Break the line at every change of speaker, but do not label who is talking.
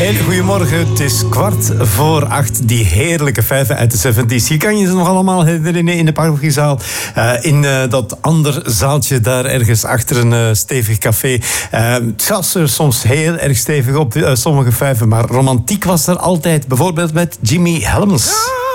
Heel goedemorgen, het is 7:15. Die heerlijke vijven uit de 70's. Je kan je ze nog allemaal herinneren in de parochiezaal. In dat ander zaaltje daar ergens achter een stevig café. Het was er soms heel erg stevig op sommige vijven, maar romantiek was er altijd. Bijvoorbeeld met Jimmy Helms.